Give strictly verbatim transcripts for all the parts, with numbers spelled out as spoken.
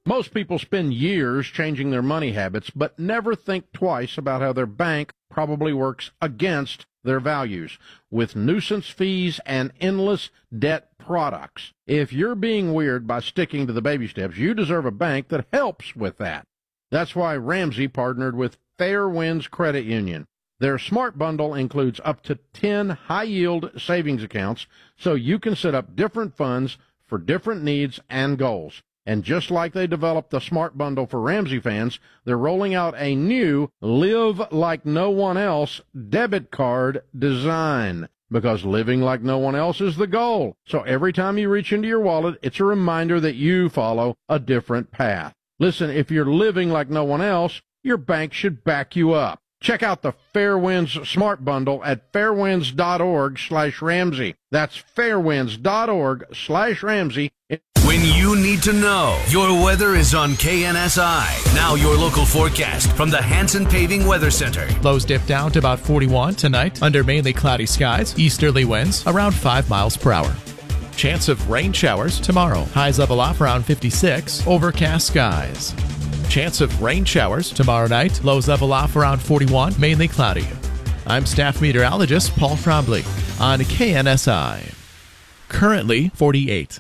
Most people spend years changing their money habits, but never think twice about how their bank probably works against their values with nuisance fees and endless debt products. If you're being weird by sticking to the baby steps, you deserve a bank that helps with that. That's why Ramsey partnered with Fairwinds Credit Union. Their Smart Bundle includes up to ten high-yield savings accounts, so you can set up different funds for different needs and goals. And just like they developed the Smart Bundle for Ramsey fans, they're rolling out a new Live Like No One Else debit card design. Because living like no one else is the goal. So every time you reach into your wallet, it's a reminder that you follow a different path. Listen, if you're living like no one else, your bank should back you up. Check out the Fairwinds Smart Bundle at fairwinds.org slash Ramsey. That's fairwinds.org slash Ramsey. When you need to know, your weather is on K N S I. Now your local forecast from the Hanson Paving Weather Center. Lows dip down to about forty-one tonight under mainly cloudy skies. Easterly winds around five miles per hour. Chance of rain showers tomorrow. Highs level off around fifty-six. Overcast skies. Chance of rain showers tomorrow night. Lows level off around forty-one, mainly cloudy. I'm staff meteorologist Paul Trombley on K N S I. Currently forty-eight.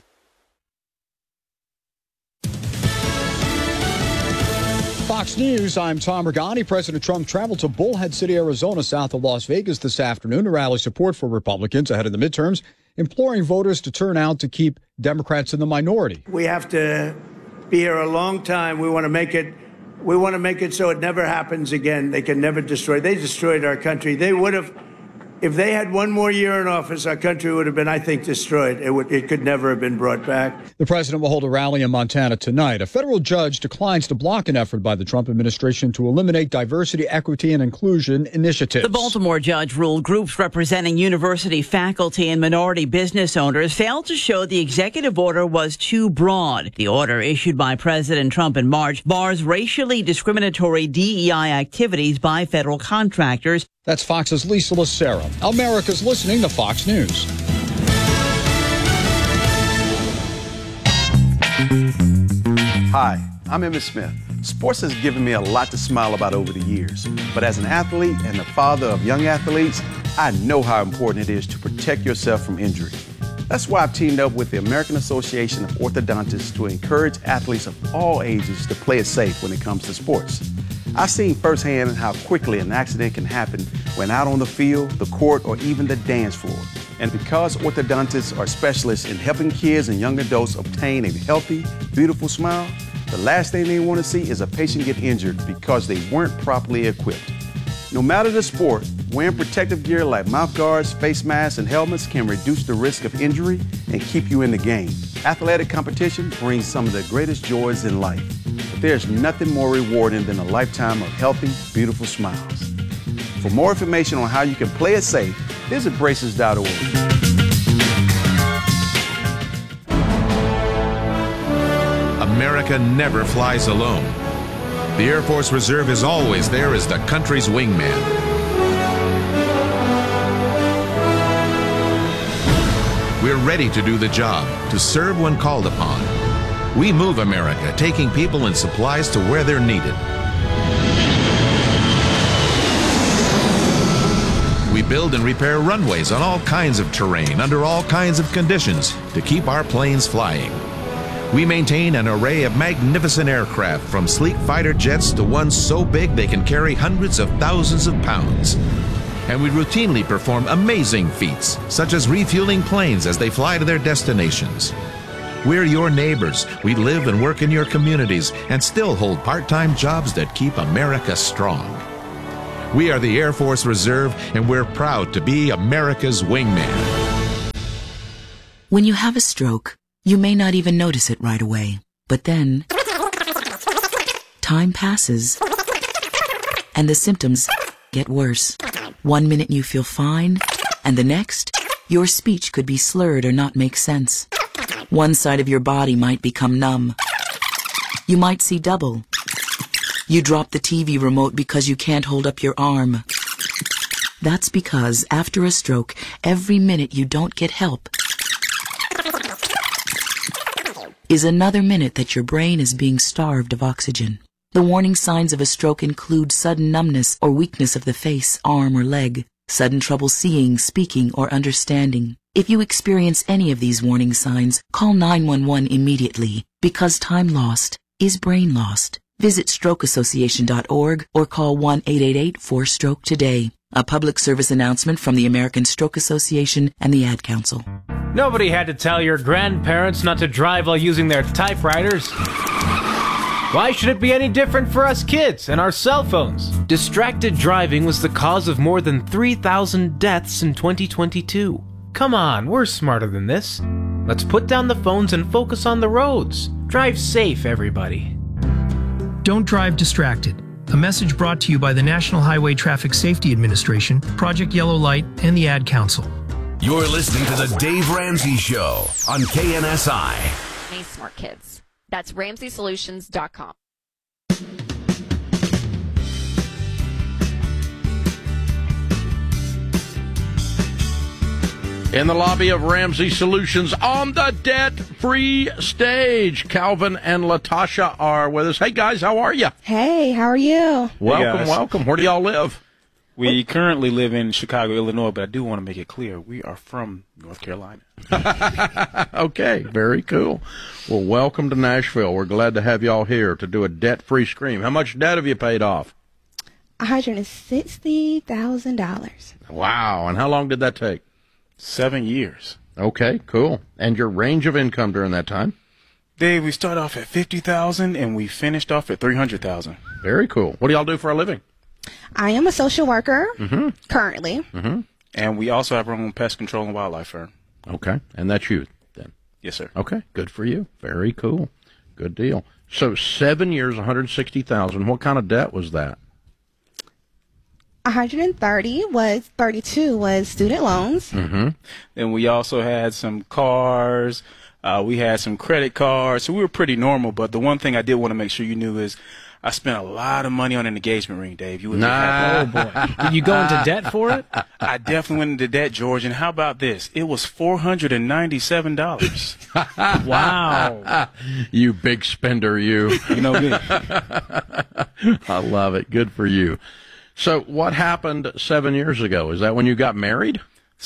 Fox News, I'm Tom Regani. President Trump traveled to Bullhead City, Arizona, south of Las Vegas this afternoon to rally support for Republicans ahead of the midterms, imploring voters to turn out to keep Democrats in the minority. We have to be here a long time. We want to make it we want to make it so it never happens again. They can never destroy. They destroyed our country. They would have, if they had one more year in office, our country would have been, I think, destroyed. It would, it could never have been brought back. The president will hold a rally in Montana tonight. A federal judge declines to block an effort by the Trump administration to eliminate diversity, equity, and inclusion initiatives. The Baltimore judge ruled groups representing university faculty and minority business owners failed to show the executive order was too broad. The order issued by President Trump in March bars racially discriminatory D E I activities by federal contractors. That's Fox's Lisa Lucero. America's listening to Fox News. Hi, I'm Emmitt Smith. Sports has given me a lot to smile about over the years. But as an athlete and the father of young athletes, I know how important it is to protect yourself from injury. That's why I've teamed up with the American Association of Orthodontists to encourage athletes of all ages to play it safe when it comes to sports. I've seen firsthand how quickly an accident can happen when out on the field, the court, or even the dance floor. And because orthodontists are specialists in helping kids and young adults obtain a healthy, beautiful smile, the last thing they want to see is a patient get injured because they weren't properly equipped. No matter the sport, wearing protective gear like mouth guards, face masks, and helmets can reduce the risk of injury and keep you in the game. Athletic competition brings some of the greatest joys in life. But there's nothing more rewarding than a lifetime of healthy, beautiful smiles. For more information on how you can play it safe, visit braces dot org. America never flies alone. The Air Force Reserve is always there as the country's wingman. We're ready to do the job, to serve when called upon. We move America, taking people and supplies to where they're needed. We build and repair runways on all kinds of terrain, under all kinds of conditions, to keep our planes flying. We maintain an array of magnificent aircraft, from sleek fighter jets to ones so big they can carry hundreds of thousands of pounds. And we routinely perform amazing feats, such as refueling planes as they fly to their destinations. We're your neighbors. We live and work in your communities and still hold part-time jobs that keep America strong. We are the Air Force Reserve, and we're proud to be America's wingman. When you have a stroke, you may not even notice it right away. But then, time passes, and the symptoms get worse. One minute you feel fine, and the next, your speech could be slurred or not make sense. One side of your body might become numb. You might see double. You drop the T V remote because you can't hold up your arm. That's because after a stroke, every minute you don't get help is another minute that your brain is being starved of oxygen. The warning signs of a stroke include sudden numbness or weakness of the face, arm, or leg, sudden trouble seeing, speaking, or understanding. If you experience any of these warning signs, call nine one one immediately, because time lost is brain lost. Visit stroke association dot org or call one eight eight eight four stroke today. A public service announcement from the American Stroke Association and the Ad Council. Nobody had to tell your grandparents not to drive while using their typewriters. Why should it be any different for us kids and our cell phones? Distracted driving was the cause of more than three thousand deaths in twenty twenty-two. Come on, we're smarter than this. Let's put down the phones and focus on the roads. Drive safe, everybody. Don't drive distracted. A message brought to you by the National Highway Traffic Safety Administration, Project Yellow Light, and the Ad Council. You're listening to the Dave Ramsey Show on K N S I. Hey, smart kids. That's ramsey solutions dot com. In the lobby of Ramsey Solutions on the debt-free stage, Calvin and Latasha are with us. Hey, guys, how are you? Hey, how are you? Welcome, hey welcome. Where do y'all live? We currently live in Chicago, Illinois, but I do want to make it clear we are from North Carolina. Okay, very cool. Well, welcome to Nashville. We're glad to have y'all here to do a debt-free scream. How much debt have you paid off? one hundred sixty thousand dollars. Wow, and how long did that take? Seven years. Okay, cool. And your range of income during that time? Dave, we started off at fifty thousand dollars and we finished off at three hundred thousand dollars. Very cool. What do y'all do for a living? I am a social worker mm-hmm. currently. Mm-hmm. And we also have our own pest control and wildlife firm. Okay, and that's you then? Yes, sir. Okay, good for you. Very cool. Good deal. So seven years, one hundred sixty thousand dollars. What kind of debt was that? one hundred thirty was thirty-two was student loans. Mm-hmm. Then we also had some cars. Uh, we had some credit cards. So we were pretty normal. But the one thing I did want to make sure you knew is I spent a lot of money on an engagement ring, Dave. You would nah. Oh, boy. Did you go into debt for it? I definitely went into debt, George. And how about this? It was four hundred ninety-seven dollars. Wow. You big spender, you. You know me. I love it. Good for you. So what happened seven years ago? Is that when you got married?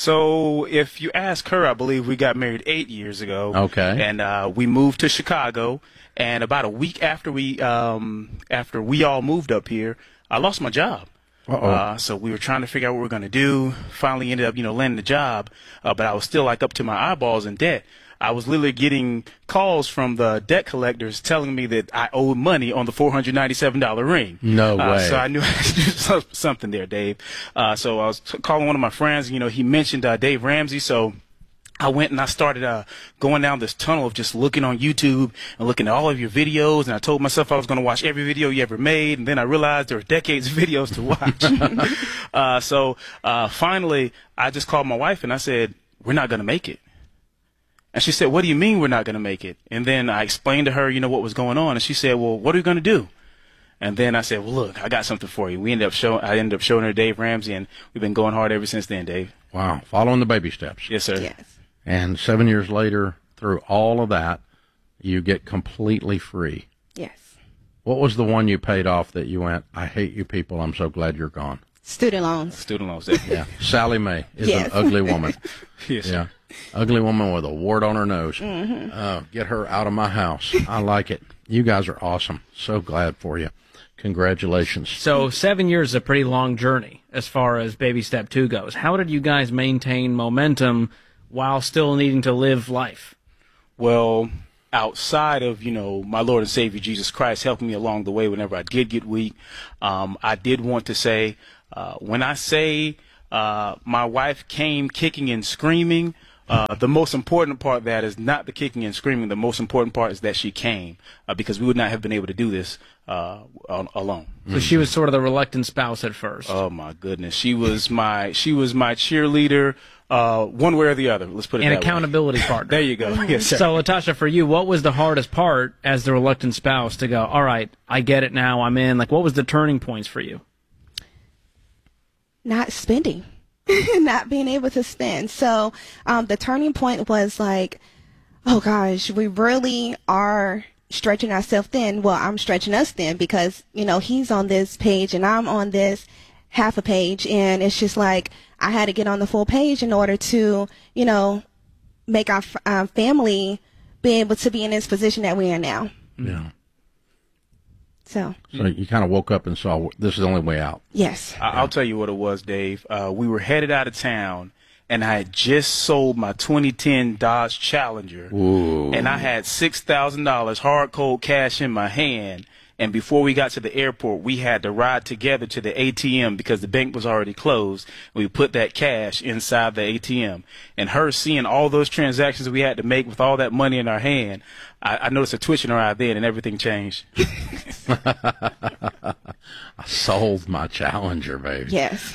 So if you ask her, I believe we got married eight years ago. Okay. And uh, we moved to Chicago. And about a week after we um, after we all moved up here, I lost my job. Uh-oh. Uh, so we were trying to figure out what we were going to do. Finally ended up, you know, landing the job. Uh, but I was still like up to my eyeballs in debt. I was literally getting calls from the debt collectors telling me that I owed money on the four hundred ninety-seven dollars ring. No uh, way. So I knew I had to do something there, Dave. Uh, so I was t- calling one of my friends. You know, he mentioned uh, Dave Ramsey. So I went and I started uh, going down this tunnel of just looking on YouTube and looking at all of your videos. And I told myself I was going to watch every video you ever made. And then I realized there were decades of videos to watch. uh, so uh, finally, I just called my wife and I said, we're not going to make it. And she said, what do you mean we're not going to make it? And then I explained to her, you know, what was going on. And she said, well, what are we going to do? And then I said, well, look, I got something for you. We ended up showing, I ended up showing her Dave Ramsey, and we've been going hard ever since then, Dave. Wow. Following the baby steps. Yes, sir. Yes. And seven years later, through all of that, you get completely free. Yes. What was the one you paid off that you went, I hate you people, I'm so glad you're gone? Student loans. Student loans. Yeah. Sally Mae is Yes. an ugly woman. Yes. Yeah. Ugly woman with a wart on her nose. Mm-hmm. Uh, get her out of my house. I like it. You guys are awesome. So glad for you. Congratulations. So seven years is a pretty long journey as far as baby step two goes. How did you guys maintain momentum while still needing to live life? Well, outside of, you know, my Lord and Savior Jesus Christ helping me along the way whenever I did get weak, um, I did want to say, uh, when I say uh, my wife came kicking and screaming, Uh, the most important part of that is not the kicking and screaming. The most important part is that she came, uh, because we would not have been able to do this uh, on, alone. So she was sort of the reluctant spouse at first. Oh my goodness, she was my she was my cheerleader, uh, one way or the other. Let's put it An that way. accountability partner. There you go. Yes, sir. So Latasha, for you, what was the hardest part as the reluctant spouse to go, all right, I get it now, I'm in? Like, what was the turning points for you? Not spending. Not being able to spend. So um, the turning point was like, Oh, gosh, we really are stretching ourselves thin. Well, I'm stretching us thin because, you know, he's on this page and I'm on this half a page. And it's just like I had to get on the full page in order to, you know, make our um, family be able to be in this position that we are now. Yeah. So. So you kind of woke up and saw this is the only way out. Yes. I- I'll tell you what it was, Dave. Uh, we were headed out of town, and I had just sold my twenty ten Dodge Challenger. Ooh. And I had six thousand dollars hard cold cash in my hand. And before we got to the airport, we had to ride together to the A T M because the bank was already closed. We put that cash inside the A T M. And her seeing all those transactions we had to make with all that money in our hand, I, I noticed a twitch in her eye then, and everything changed. I sold my Challenger, baby. Yes.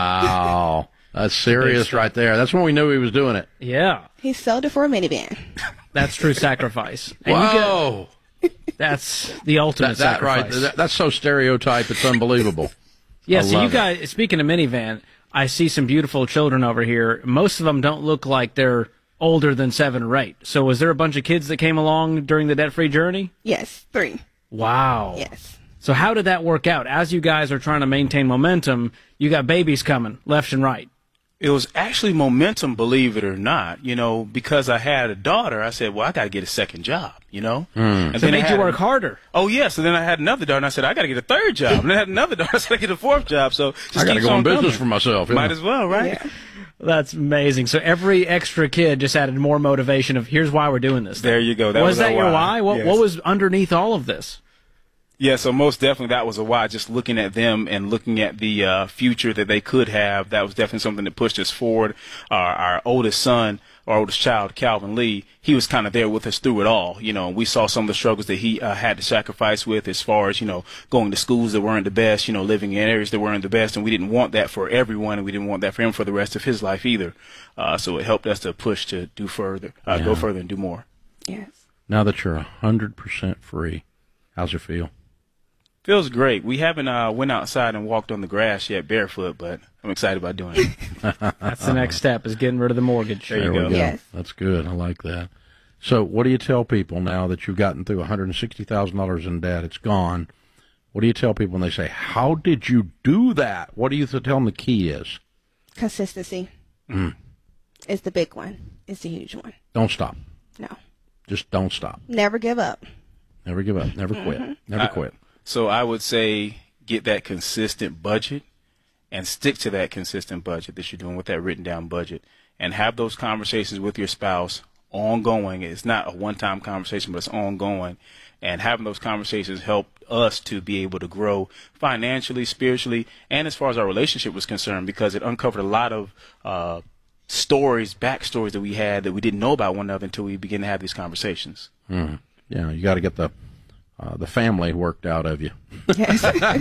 Wow. That's serious right there. That's when we knew he was doing it. Yeah. He sold it for a minivan. That's true sacrifice. And Whoa. You get, that's the ultimate That, that sacrifice. right. That, that's so stereotyped. It's unbelievable. Yeah, I so you love it. guys, speaking of minivan, I see some beautiful children over here. Most of them don't look like they're older than seven or eight. So was there a bunch of kids that came along during the debt-free journey? Yes, three. Wow. Yes. So how did that work out? As you guys are trying to maintain momentum, you got babies coming left and right. It was actually momentum, believe it or not. You know, because I had a daughter, I said, well, I got to get a second job, you know? Mm. And So it I made you had work a- harder. Oh, yeah. So then I had another daughter, and I said, I got to get a third job. And then I had another daughter, I said, I got to get a fourth job. So just I got to keeps go in on business coming. for myself. Might yeah. as well, right? Yeah. That's amazing. So every extra kid just added more motivation of here's why we're doing this. There you go. That was, was that our your why. why? What, Yes. what was underneath all of this? Yeah, so most definitely that was a why. Just looking at them and looking at the uh, future that they could have, that was definitely something that pushed us forward. Our, our oldest son, our oldest child, Calvin Lee, he was kind of there with us through it all. You know, we saw some of the struggles that he uh, had to sacrifice with as far as, you know, going to schools that weren't the best, you know, living in areas that weren't the best, and we didn't want that for everyone, and we didn't want that for him for the rest of his life either. Uh, so it helped us to push to do further, uh, Yeah. go further and do more. Yes. Now that you're one hundred percent free, how's it feel? Feels great. We haven't uh, went outside and walked on the grass yet barefoot, but I'm excited about doing it. That's the next step, is getting rid of the mortgage. There you we go. Yes. That's good. I like that. So what do you tell people now that you've gotten through one hundred sixty thousand dollars in debt? It's gone. What do you tell people when they say, how did you do that? What do you tell them the key is? Consistency Mm. is the big one. It's the huge one. Don't stop. No. Just don't stop. Never give up. Never give up. Never quit. Mhm. Never I- quit. So I would say get that consistent budget and stick to that consistent budget that you're doing with that written down budget, and have those conversations with your spouse ongoing. It's not a one-time conversation, but it's ongoing. And having those conversations helped us to be able to grow financially, spiritually, and as far as our relationship was concerned, because it uncovered a lot of uh, stories, backstories that we had that we didn't know about one another until we began to have these conversations. Mm. Yeah, you got to get the uh, the family worked out of you. Yes.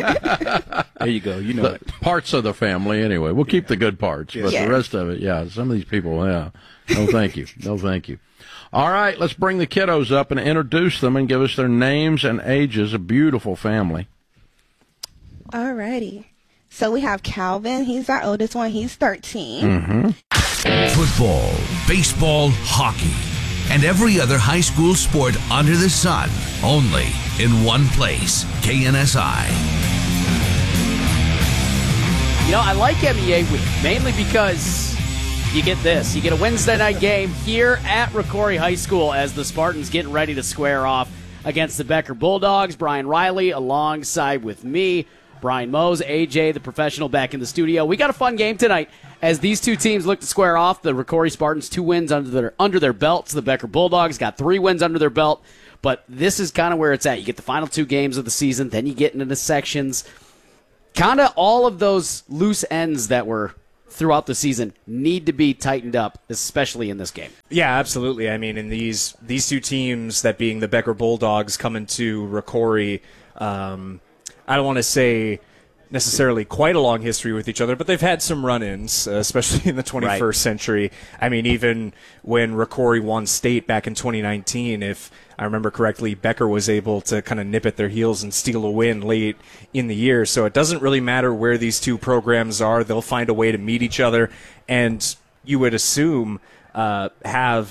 There you go. You know The it. parts of the family, anyway. We'll keep the good parts, but Yes. the rest of it, yeah. Some of these people, yeah. No, thank you. No, thank you. All right, let's bring the kiddos up and introduce them and give us their names and ages. A beautiful family. Alrighty. So we have Calvin. He's our oldest one. He's thirteen. Mm-hmm. Football, baseball, hockey, and every other high school sport under the sun, only in one place. K N S I. You know, I like M E A Week, mainly because you get this. You get a Wednesday night game here at Rocori High School as the Spartans getting ready to square off against the Becker Bulldogs. Brian Riley alongside with me, Brian Mose, A J, the professional, back in the studio. We got a fun game tonight as these two teams look to square off. The Rocori Spartans, two wins under their, under their belts. The Becker Bulldogs got three wins under their belt. But this is kind of where it's at. You get the final two games of the season, then you get into the sections. Kind of all of those loose ends that were throughout the season need to be tightened up, especially in this game. Yeah, absolutely. I mean, in these these two teams, that being the Becker Bulldogs coming to Rocori, um, I don't want to say necessarily quite a long history with each other, but they've had some run-ins, uh, especially in the twenty-first Right. century. I mean, even when Rocori won state back in twenty nineteen, if I remember correctly, Becker was able to kind of nip at their heels and steal a win late in the year. So it doesn't really matter where these two programs are. They'll find a way to meet each other, and you would assume uh, have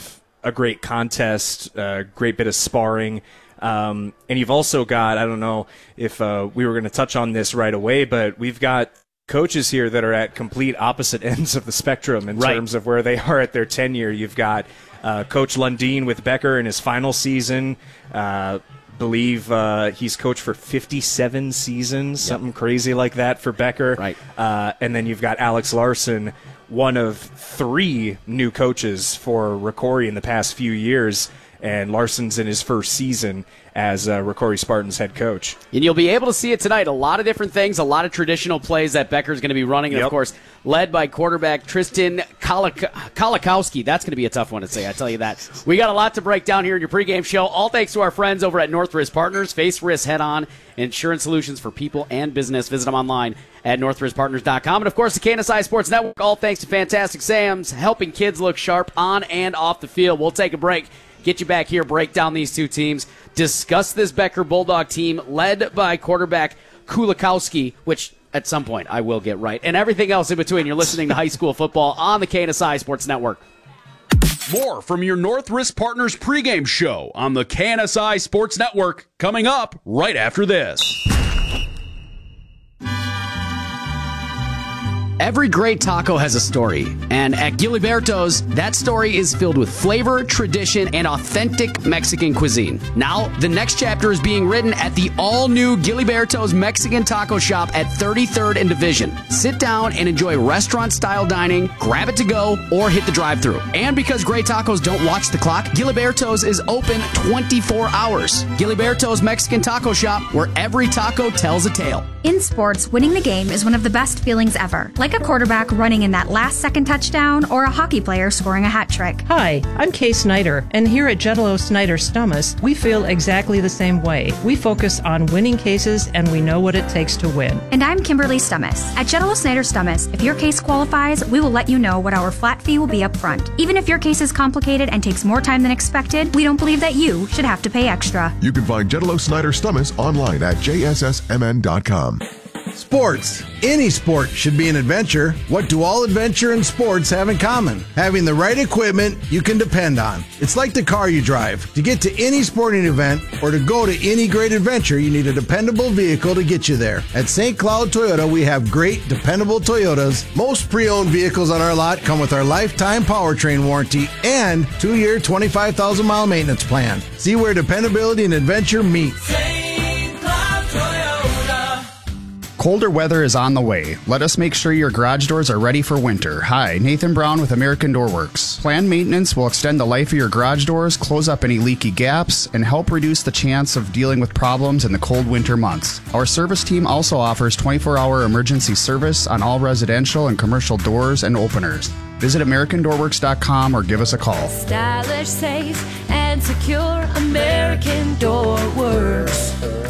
a great contest, a great bit of sparring. Um, and you've also got, I don't know if uh, we were going to touch on this right away, but we've got coaches here that are at complete opposite ends of the spectrum in right. terms of where they are at their tenure. You've got uh, Coach Lundeen with Becker in his final season. Uh, believe uh, he's coached for fifty-seven seasons, yep. something crazy like that for Becker. Right. Uh, and then you've got Alex Larson, one of three new coaches for Rocori in the past few years. And Larson's in his first season as uh, Rocori Spartans head coach. And you'll be able to see it tonight. A lot of different things, a lot of traditional plays that Becker's going to be running. And, yep. of course, led by quarterback Tristan Kolik- Kolikowski. That's going to be a tough one to say, I tell you that. We got a lot to break down here in your pregame show. All thanks to our friends over at North Risk Partners. Face risk head-on. Insurance solutions for people and business. Visit them online at north risk partners dot com. And, of course, the K N S I Sports Network. All thanks to Fantastic Sam's, helping kids look sharp on and off the field. We'll take a break. Get you back here, break down these two teams, discuss this Becker Bulldog team led by quarterback Kulikowski, which at some point I will get right, and everything else in between. You're listening to High School Football on the K N S I Sports Network. More from your North Risk Partners pregame show on the K N S I Sports Network coming up right after this. Every great taco has a story, and at Giliberto's, that story is filled with flavor, tradition, and authentic Mexican cuisine. Now, the next chapter is being written at the all-new Giliberto's Mexican Taco Shop at thirty-third and Division. Sit down and enjoy restaurant-style dining, grab it to go, or hit the drive-thru. And because great tacos don't watch the clock, Giliberto's is open twenty-four hours. Giliberto's Mexican Taco Shop, where every taco tells a tale. In sports, winning the game is one of the best feelings ever. Like a quarterback running in that last-second touchdown or a hockey player scoring a hat trick. Hi, I'm Kay Snyder, and here at Jello Snyder Stummus, we feel exactly the same way. We focus on winning cases, and we know what it takes to win. And I'm Kimberly Stummus. At Jello Snyder Stummus, if your case qualifies, we will let you know what our flat fee will be up front. Even if your case is complicated and takes more time than expected, we don't believe that you should have to pay extra. You can find Jello Snyder Stummus online at j s s m n dot com. Sports. Any sport should be an adventure. What do all adventure and sports have in common? Having the right equipment you can depend on. It's like the car you drive. To get to any sporting event or to go to any great adventure, you need a dependable vehicle to get you there. At Saint Cloud Toyota, we have great, dependable Toyotas. Most pre-owned vehicles on our lot come with our lifetime powertrain warranty and two-year, twenty-five thousand mile maintenance plan. See where dependability and adventure meet. Colder weather is on the way. Let us make sure your garage doors are ready for winter. Hi, Nathan Brown with American Door Works. Planned maintenance will extend the life of your garage doors, close up any leaky gaps, and help reduce the chance of dealing with problems in the cold winter months. Our service team also offers twenty-four hour emergency service on all residential and commercial doors and openers. Visit American Door Works dot com or give us a call. Stylish, safe, and secure American Door Works.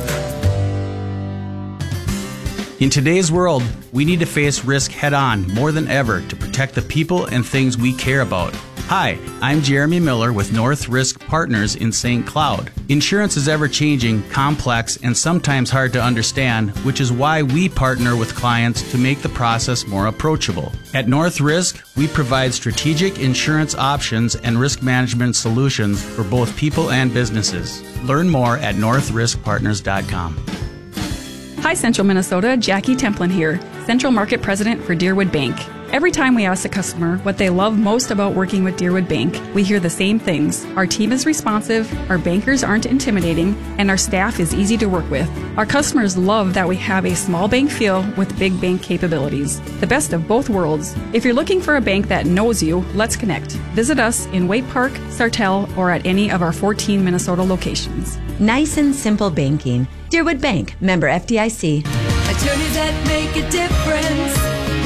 In today's world, we need to face risk head-on more than ever to protect the people and things we care about. Hi, I'm Jeremy Miller with North Risk Partners in Saint Cloud. Insurance is ever-changing, complex, and sometimes hard to understand, which is why we partner with clients to make the process more approachable. At North Risk, we provide strategic insurance options and risk management solutions for both people and businesses. Learn more at north risk partners dot com. Hi, Central Minnesota. Jackie Templin here, Central Market President for Deerwood Bank. Every time we ask a customer what they love most about working with Deerwood Bank, we hear the same things. Our team is responsive, our bankers aren't intimidating, and our staff is easy to work with. Our customers love that we have a small bank feel with big bank capabilities. The best of both worlds. If you're looking for a bank that knows you, let's connect. Visit us in Waite Park, Sartell, or at any of our fourteen Minnesota locations. Nice and simple banking. Deerwood Bank, member F D I C. Attorneys that make a difference.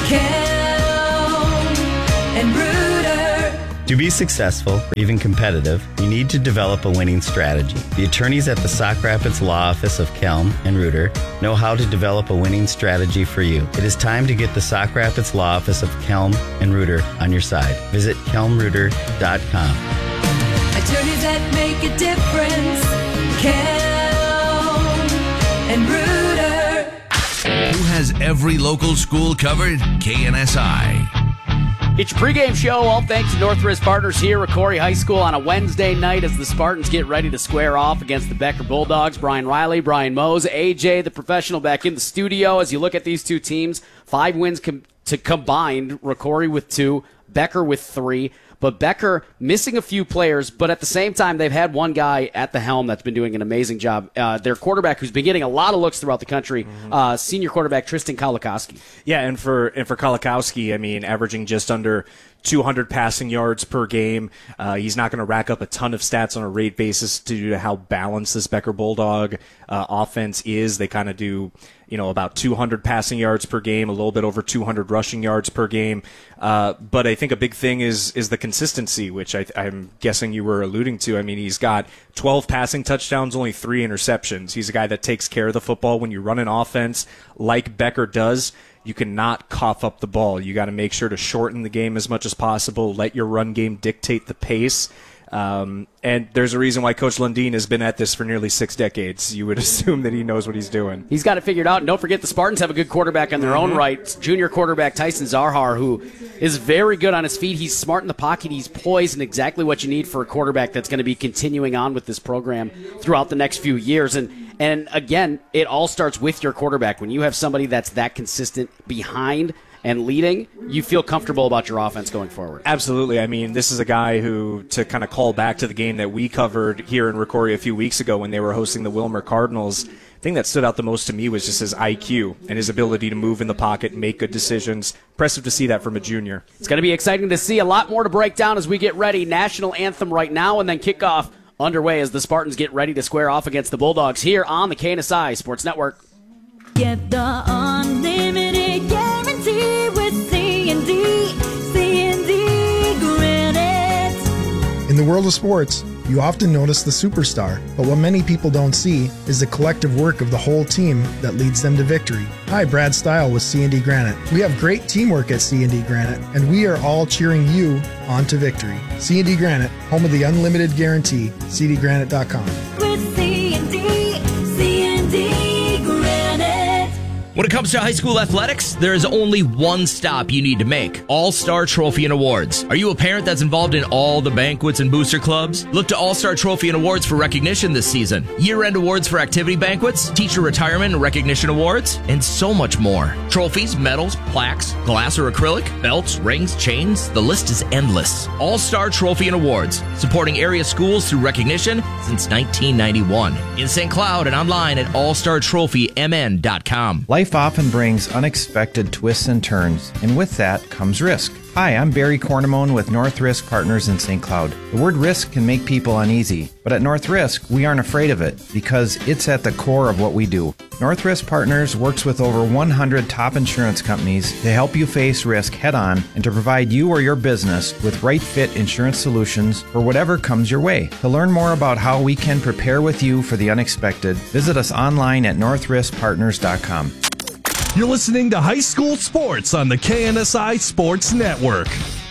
Kelm and Reuter. To be successful, or even competitive, you need to develop a winning strategy. The attorneys at the Sauk Rapids Law Office of Kelm and Reuter know how to develop a winning strategy for you. It is time to get the Sauk Rapids Law Office of Kelm and Reuter on your side. Visit kelm reuter dot com. Attorneys that make a difference. Kelm and Reuter. Who has every local school covered? K N S I. It's your pregame show, all thanks to North Risk Partners here at Corey High School on a Wednesday night as the Spartans get ready to square off against the Becker Bulldogs. Brian Riley, Brian Mose, A J, the professional, back in the studio. As you look at these two teams, five wins com- to combined, Rocori with two, Becker with three. But Becker missing a few players, but at the same time, they've had one guy at the helm that's been doing an amazing job. Uh, their quarterback, who's been getting a lot of looks throughout the country, mm-hmm. uh, senior quarterback Tristan Kolakowski. Yeah, and for and for Kolakowski, I mean, averaging just under two hundred passing yards per game. Uh, he's not going to rack up a ton of stats on a rate basis due to how balanced this Becker Bulldog uh, offense is. They kind of do, you know, about two hundred passing yards per game, a little bit over two hundred rushing yards per game. Uh, but I think a big thing is is the consistency, which I, I'm guessing you were alluding to. I mean, he's got twelve passing touchdowns, only three interceptions. He's a guy that takes care of the football. When you run an offense like Becker does, you cannot cough up the ball. You got to make sure to shorten the game as much as possible. Let your run game dictate the pace. Um, and there's a reason why Coach Lundin has been at this for nearly six decades. You would assume that he knows what he's doing. He's got it figured out. And don't forget, the Spartans have a good quarterback on their mm-hmm. own right. Junior quarterback Tyson Zarhar, who is very good on his feet. He's smart in the pocket. He's poised, and exactly what you need for a quarterback that's going to be continuing on with this program throughout the next few years. And And again, it all starts with your quarterback. When you have somebody that's that consistent behind and leading, you feel comfortable about your offense going forward. Absolutely. I mean, this is a guy who, to kind of call back to the game that we covered here in Rocori a few weeks ago when they were hosting the Wilmer Cardinals, the thing that stood out the most to me was just his I Q and his ability to move in the pocket and make good decisions. Impressive to see that from a junior. It's going to be exciting to see. A lot more to break down as we get ready. National anthem right now, and then kickoff underway as the Spartans get ready to square off against the Bulldogs here on the K N S I Sports Network. Get the unlimited guarantee with C and D, C and D Granite. In the world of sports, you often notice the superstar, but what many people don't see is the collective work of the whole team that leads them to victory. Hi, Brad Stile with C and D Granite. We have great teamwork at C and D Granite, and we are all cheering you on to victory. C and D Granite, home of the unlimited guarantee, c d granite dot com. With C and D, C and D Granite. When it comes to high school athletics, there is only one stop you need to make: All-Star Trophy and Awards. Are you a parent that's involved in all the banquets and booster clubs? Look to All-Star Trophy and Awards for recognition this season. Year-end awards for activity banquets, teacher retirement and recognition awards, and so much more. Trophies, medals, plaques, glass or acrylic, belts, rings, chains, the list is endless. All-Star Trophy and Awards, supporting area schools through recognition since nineteen ninety-one. In Saint Cloud and online at all star trophy m n dot com. Life often brings unexpected twists and turns, and with that comes risk. Hi, I'm Barry Cornamone with North Risk Partners in Saint Cloud. The word risk can make people uneasy, but at North Risk, we aren't afraid of it because it's at the core of what we do. North Risk Partners works with over one hundred top insurance companies to help you face risk head-on and to provide you or your business with right-fit insurance solutions for whatever comes your way. To learn more about how we can prepare with you for the unexpected, visit us online at north risk partners dot com. You're listening to High School Sports on the K N S I Sports Network.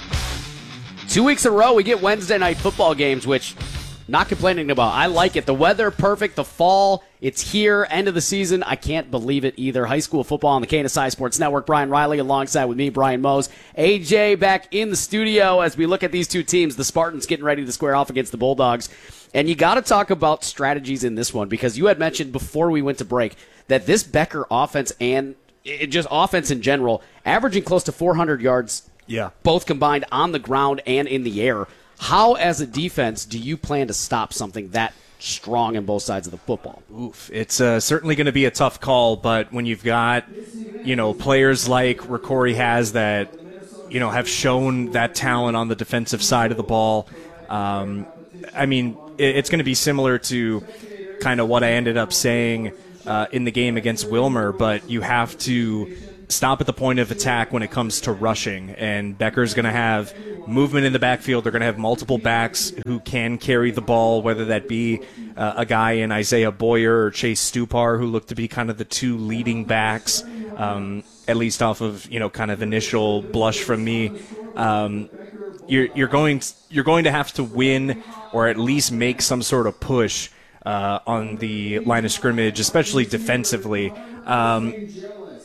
Two weeks in a row, we get Wednesday night football games, which not complaining about. I like it. The weather, perfect. The fall, it's here. End of the season. I can't believe it either. High school football on the K N S I Sports Network. Brian Riley alongside with me, Brian Mose. A J back in the studio as we look at these two teams. The Spartans getting ready to square off against the Bulldogs. And you got to talk about strategies in this one because you had mentioned before we went to break that this Becker offense and it just offense in general, averaging close to four hundred yards, yeah, both combined on the ground and in the air. How, as a defense, do you plan to stop something that strong on both sides of the football? Oof, it's uh, certainly going to be a tough call, but when you've got, you know, players like Rocori has that, you know, have shown that talent on the defensive side of the ball, um, I mean, it, it's going to be similar to kind of what I ended up saying Uh, in the game against Wilmer, but you have to stop at the point of attack when it comes to rushing, and Becker's going to have movement in the backfield. They're going to have multiple backs who can carry the ball, whether that be uh, a guy in Isaiah Boyer or Chase Stupar, who look to be kind of the two leading backs, um, at least off of, you know, kind of initial blush from me. Um, you're, you're going you're going to have to win or at least make some sort of push Uh, on the line of scrimmage, especially defensively. Um,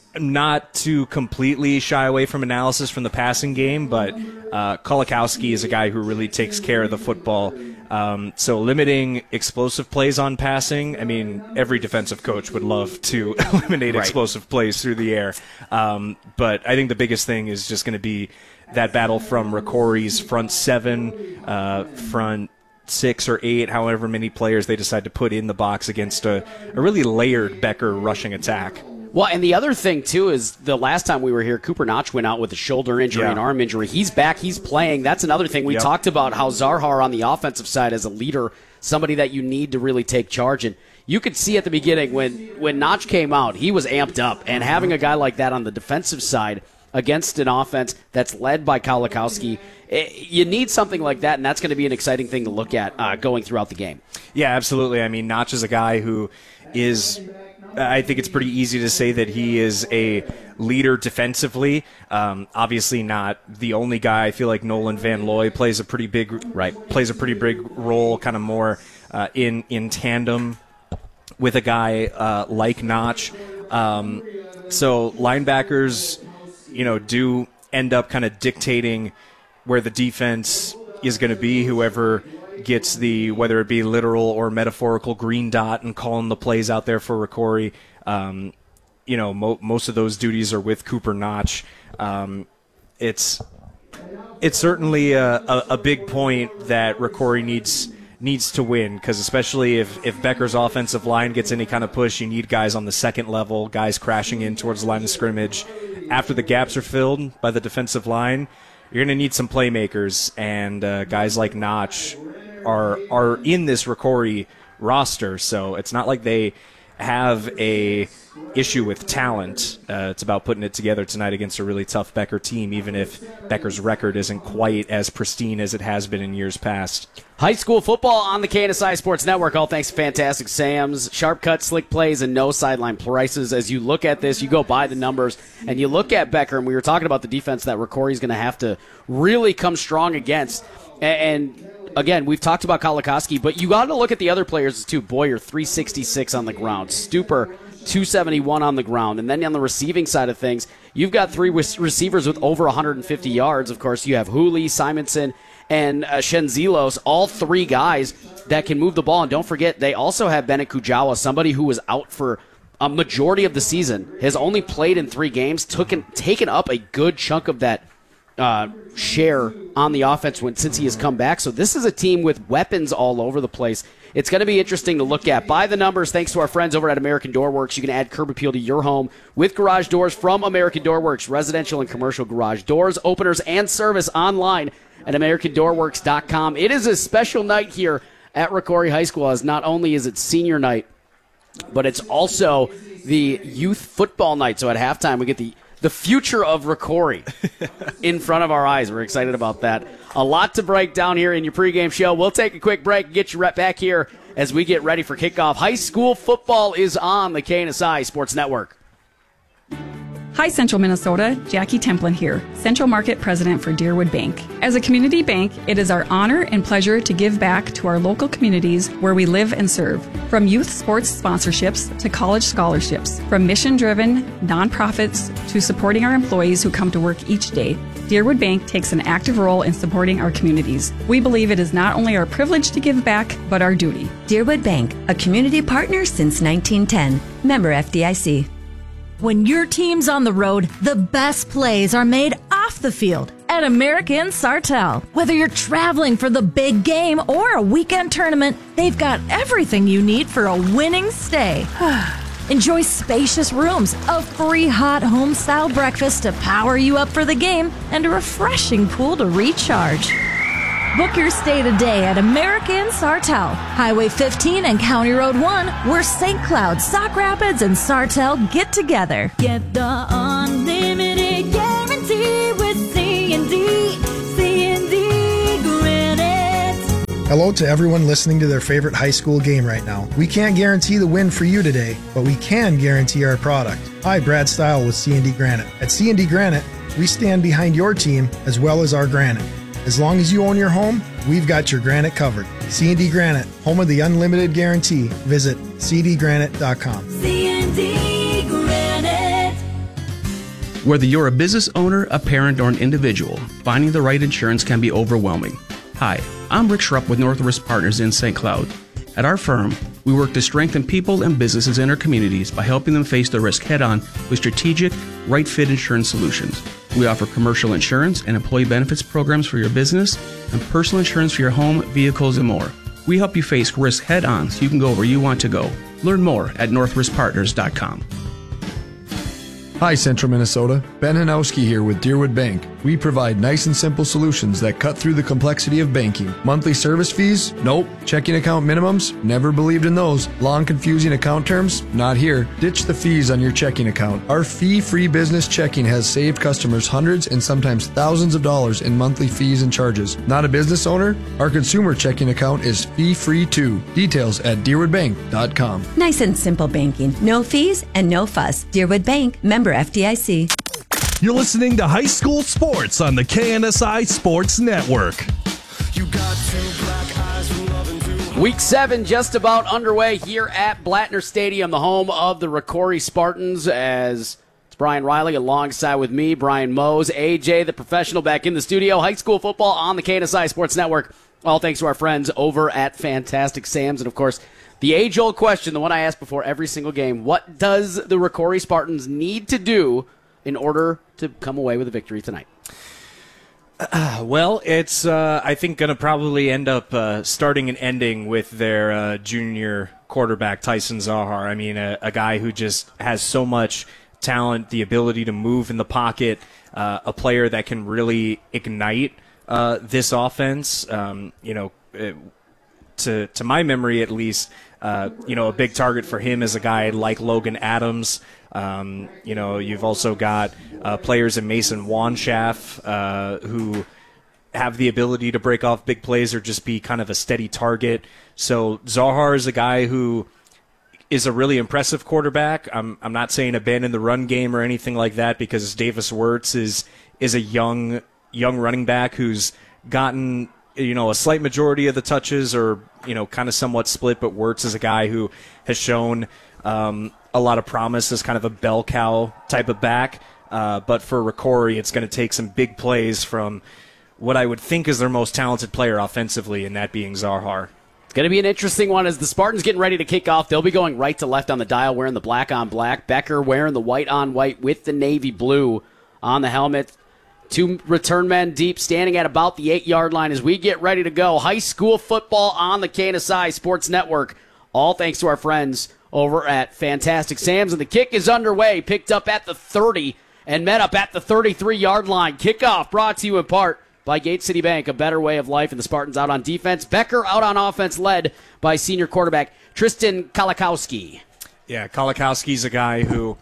not to completely shy away from analysis from the passing game, but uh, Kolakowski is a guy who really takes care of the football. Um, so limiting explosive plays on passing, I mean, every defensive coach would love to eliminate Right. explosive plays through the air. Um, but I think the biggest thing is just going to be that battle from Rocori's front seven, uh, front six or eight, however many players they decide to put in the box against a, a really layered Becker rushing attack. Well, and the other thing, too, is the last time we were here, Cooper Notch went out with a shoulder injury Yeah. and arm injury. He's back. He's playing. That's another thing. We Yep. talked about how Zarhar on the offensive side as a leader, somebody that you need to really take charge. And you could see at the beginning when, when Notch came out, he was amped up. And having a guy like that on the defensive side against an offense that's led by Kolakowski, it, you need something like that, and that's going to be an exciting thing to look at uh, going throughout the game. Yeah, absolutely. I mean, Notch is a guy who is... I think it's pretty easy to say that he is a leader defensively. Um, obviously, not the only guy. I feel like Nolan Van Looy plays a pretty big right plays a pretty big role, kind of more uh, in in tandem with a guy uh, like Notch. Um, so linebackers, you know, do end up kind of dictating where the defense is going to be. Whoever gets the, whether it be literal or metaphorical green dot and calling the plays out there for Rocori. Um, you know, mo- most of those duties are with Cooper Notch. Um, it's it's certainly a, a, a big point that Rocori needs needs to win, because especially if, if Becker's offensive line gets any kind of push, you need guys on the second level, guys crashing in towards the line of scrimmage. After the gaps are filled by the defensive line, you're going to need some playmakers, and uh, guys like Notch are are in this Rocori roster, so it's not like they have a issue with talent. Uh, it's about putting it together tonight against a really tough Becker team, even if Becker's record isn't quite as pristine as it has been in years past. High school football on the K N S I Sports Network, all thanks to Fantastic Sam's. Sharp cut, slick plays, and no sideline prices. As you look at this, you go by the numbers, and you look at Becker, and we were talking about the defense that Rocori's going to have to really come strong against. And again, we've talked about Kolakowski, but you got to look at the other players too. Boyer, three sixty-six on the ground. Stupor, two seventy-one on the ground. And then on the receiving side of things, you've got three receivers with over one hundred fifty yards. Of course, you have Hooley, Simonson, and uh, Shenzilos, all three guys that can move the ball. And don't forget, they also have Bennett Kujawa, somebody who was out for a majority of the season, has only played in three games, took and taken up a good chunk of that Uh, share on the offense when, since he has come back. So this is a team with weapons all over the place. It's going to be interesting to look at. By the numbers, thanks to our friends over at American Door Works, you can add curb appeal to your home with garage doors from American Door Works, residential and commercial garage doors, openers, and service online at american door works dot com. It is a special night here at Rocori High School, as not only is it senior night, but it's also the youth football night. So at halftime, we get the The future of Rocori in front of our eyes. We're excited about that. A lot to break down here in your pregame show. We'll take a quick break and get you right back here as we get ready for kickoff. High school football is on the K N S I Sports Network. Hi, Central Minnesota. Jackie Templin here, Central Market President for Deerwood Bank. As a community bank, it is our honor and pleasure to give back to our local communities where we live and serve. From youth sports sponsorships to college scholarships, from mission-driven nonprofits to supporting our employees who come to work each day, Deerwood Bank takes an active role in supporting our communities. We believe it is not only our privilege to give back, but our duty. Deerwood Bank, a community partner since nineteen ten. Member F D I C. When your team's on the road, the best plays are made off the field at American Sartell. Whether you're traveling for the big game or a weekend tournament, they've got everything you need for a winning stay. Enjoy spacious rooms, a free hot home-style breakfast to power you up for the game, and a refreshing pool to recharge. Book your stay today at American Sartell, Highway fifteen and County Road one, where Saint Cloud, Sauk Rapids, and Sartell get together. Get the unlimited guarantee with C and D, C and D Granite. Hello to everyone listening to their favorite high school game right now. We can't guarantee the win for you today, but we can guarantee our product. Hi, Brad Stile with C and D Granite. At C and D Granite, we stand behind your team as well as our granite. As long as you own your home, we've got your granite covered. C and D Granite, home of the unlimited guarantee. Visit c d granite dot com. C and D Granite. Whether you're a business owner, a parent, or an individual, finding the right insurance can be overwhelming. Hi, I'm Rick Schrupp with North Risk Partners in Saint Cloud. At our firm, we work to strengthen people and businesses in our communities by helping them face the risk head-on with strategic, right-fit insurance solutions. We offer commercial insurance and employee benefits programs for your business and personal insurance for your home, vehicles, and more. We help you face risk head-on so you can go where you want to go. Learn more at north risk partners dot com. Hi, Central Minnesota. Ben Hanowski here with Deerwood Bank. We provide nice and simple solutions that cut through the complexity of banking. Monthly service fees? Nope. Checking account minimums? Never believed in those. Long, confusing account terms? Not here. Ditch the fees on your checking account. Our fee-free business checking has saved customers hundreds and sometimes thousands of dollars in monthly fees and charges. Not a business owner? Our consumer checking account is fee-free too. Details at deerwood bank dot com. Nice and simple banking. No fees and no fuss. Deerwood Bank, member F D I C. You're listening to High School Sports on the K N S I Sports Network. Week seven just about underway here at Blattner Stadium, the home of the Rocori Spartans, as it's Brian Riley alongside with me, Brian Mose, A J, the professional, back in the studio. High school football on the K N S I Sports Network, all thanks to our friends over at Fantastic Sam's. And, of course, the age-old question, the one I ask before every single game, what does the Rocori Spartans need to do in order to come away with a victory tonight? Uh, well, it's, uh, I think, going to probably end up uh, starting and ending with their uh, junior quarterback, Tyson Zahar. I mean, a, a guy who just has so much talent, the ability to move in the pocket, uh, a player that can really ignite uh, this offense. Um, you know, it, to to my memory at least, uh, you know, a big target for him is a guy like Logan Adams. Um, you know, you've also got uh, players in Mason Wanschaff uh, who have the ability to break off big plays or just be kind of a steady target. So Zahar is a guy who is a really impressive quarterback. I'm I'm not saying abandon the run game or anything like that, because Davis Wirtz is is a young young running back who's gotten, you know, a slight majority of the touches, or, you know, kind of somewhat split, but Wirtz is a guy who has shown um, a lot of promise as kind of a bell cow type of back. Uh, but for Rocori, it's going to take some big plays from what I would think is their most talented player offensively, and that being Zahar. It's going to be an interesting one as the Spartans getting ready to kick off. They'll be going right to left on the dial, wearing the black on black. Becker wearing the white on white with the navy blue on the helmet. Two return men deep, standing at about the eight-yard line as we get ready to go. High school football on the K N S I Sports Network, all thanks to our friends over at Fantastic Sam's. And the kick is underway, picked up at the thirty and met up at the thirty-three-yard line. Kickoff brought to you in part by Gate City Bank, a better way of life, and the Spartans out on defense. Becker out on offense, led by senior quarterback Tristan Kolakowski. Yeah, Kolakowski's a guy who,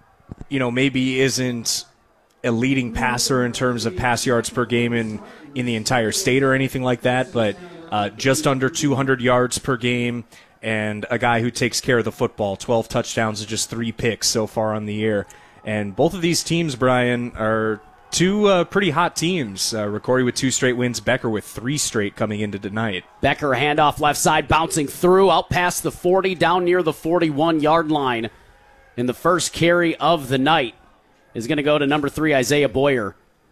you know, maybe isn't a leading passer in terms of pass yards per game in, in the entire state or anything like that, but uh, just under two hundred yards per game, and a guy who takes care of the football. twelve touchdowns and just three picks so far on the year. And both of these teams, Brian, are two uh, pretty hot teams. Uh, Rocori with two straight wins, Becker with three straight coming into tonight. Becker, handoff left side, bouncing through, out past the forty, down near the forty-one-yard line. In the first carry of the night is going to go to number three, Isaiah Boyer.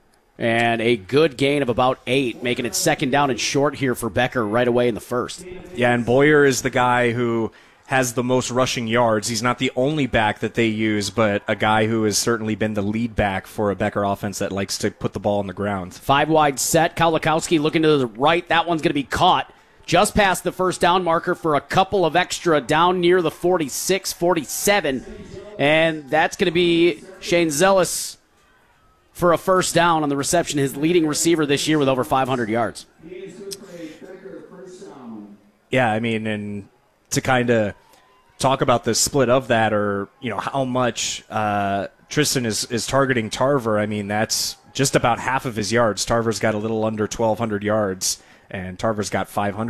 And a good gain of about eight, making it second down and short here for Becker right away in the first. Yeah, and Boyer is the guy who has the most rushing yards. He's not the only back that they use, but a guy who has certainly been the lead back for a Becker offense that likes to put the ball on the ground. Five wide set. Kolakowski looking to the right. That one's going to be caught just past the first down marker for a couple of extra down near the forty-six, forty-seven. And that's going to be Shane Zellis for a first down on the reception, his leading receiver this year with over five hundred yards. Yeah, I mean, and to kind of talk about the split of that, or, you know, how much uh, Tristan is, is targeting Tarver, I mean, that's just about half of his yards. Tarver's got a little under twelve hundred yards, and Tarver's got five hundred.